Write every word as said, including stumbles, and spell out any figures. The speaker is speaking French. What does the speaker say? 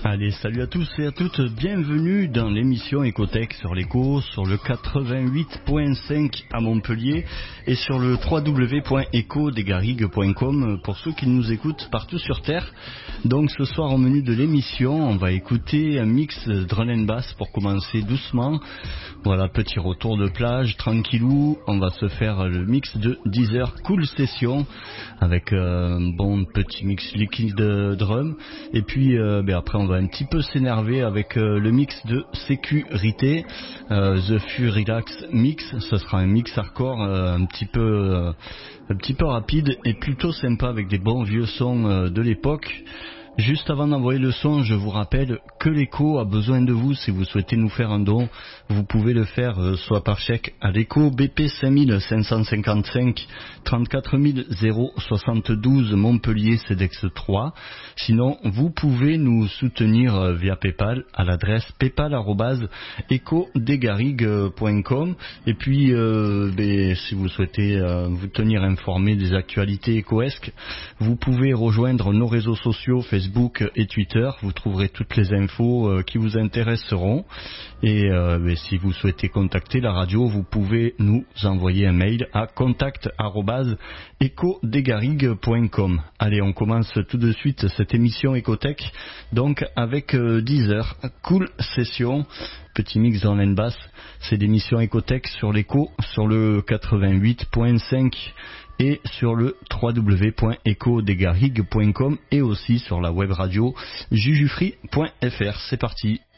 Allez, salut à tous et à toutes, bienvenue dans l'émission Ecotech sur l'Eco, sur le quatre-vingt-huit virgule cinq à Montpellier et sur le w w w point eco des garrigues point com pour ceux qui nous écoutent partout sur Terre. Donc ce soir au menu de l'émission, on va écouter un mix drum and bass pour commencer doucement. Voilà, petit retour de plage, tranquillou, on va se faire le mix de Deezer Cool Session avec euh, un bon petit mix liquide drum et puis euh, ben après on va un petit peu s'énerver avec euh, le mix de sécurité, euh, The Full Relax Mix. Ce sera un mix hardcore euh, un petit peu euh, un petit peu rapide et plutôt sympa avec des bons vieux sons euh, de l'époque. Juste avant d'envoyer le son, je vous rappelle que l'Eco a besoin de vous. Si vous souhaitez nous faire un don, vous pouvez le faire euh, soit par chèque à l'Eco B P cinq cinq cent cinquante-cinq trente-quatre mille soixante-douze Montpellier C E D E X trois. Sinon, vous pouvez nous soutenir euh, via PayPal à l'adresse paypal arobase eco des garrigues point com. Et puis, euh, ben, si vous souhaitez euh, vous tenir informé des actualités écoesques, vous pouvez rejoindre nos réseaux sociaux Facebook Facebook et Twitter, vous trouverez toutes les infos euh, qui vous intéresseront et euh, mais si vous souhaitez contacter la radio, vous pouvez nous envoyer un mail à contact arobase eco des garrigues point com. Allez, on commence tout de suite cette émission Ecotech donc avec euh, Deezer Cool Session, petit mix dans l'en basse. C'est l'émission Ecotech sur l'Eco sur le quatre-vingt-huit virgule cinq et sur le w w w point eco des garrigues point com et aussi sur la web radio jujufree point f r. C'est parti.